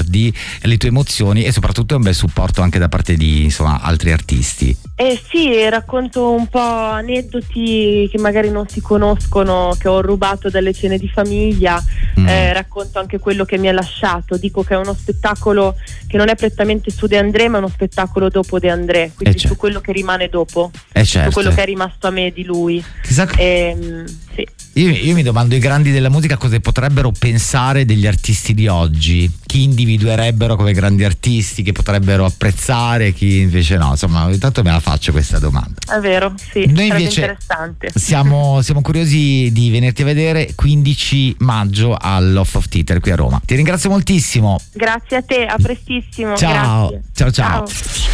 ricordi, le tue emozioni, e soprattutto è un bel supporto anche da parte di, insomma, altri artisti. Sì, racconto un po' aneddoti che magari non si conoscono, che ho rubato dalle cene di famiglia, racconto anche quello che mi ha lasciato. Dico che è uno spettacolo che non è prettamente su De André, ma è uno spettacolo dopo De André, quindi su quello che rimane dopo, su quello che è rimasto a me di lui. Chissà. Sì. Io mi domando, i grandi della musica cosa potrebbero pensare degli artisti di oggi? Chi individuerebbero come grandi artisti, che potrebbero apprezzare, chi invece no? Insomma, intanto me la faccio questa domanda. È vero, sì. Noi sarebbe invece interessante. siamo curiosi di venirti a vedere 15 maggio all'Off of Theater qui a Roma. Ti ringrazio moltissimo. Grazie a te, a prestissimo. Ciao. Grazie. Ciao.